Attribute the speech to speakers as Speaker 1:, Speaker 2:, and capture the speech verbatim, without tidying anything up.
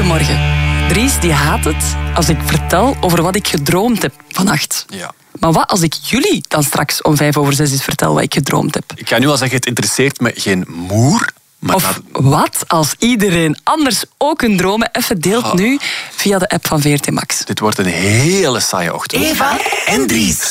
Speaker 1: Goedemorgen. Dries die haat het als ik vertel over wat ik gedroomd heb vannacht.
Speaker 2: Ja.
Speaker 1: Maar wat als ik jullie dan straks om vijf over zes eens vertel wat ik gedroomd heb?
Speaker 2: Ik ga nu al zeggen, het interesseert me geen moer. Maar
Speaker 1: Of
Speaker 2: na...
Speaker 1: wat als iedereen anders ook een dromen even deelt
Speaker 2: Ah.
Speaker 1: nu via de app van V R T Max?
Speaker 2: Dit wordt een hele saaie ochtend.
Speaker 3: Eva en Dries.